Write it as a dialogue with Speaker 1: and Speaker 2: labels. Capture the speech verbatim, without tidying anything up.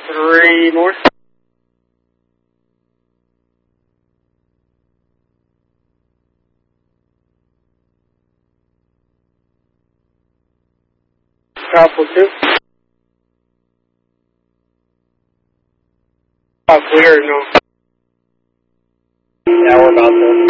Speaker 1: Three north. Couple two. Oh, clear, no.
Speaker 2: Yeah, we're about to.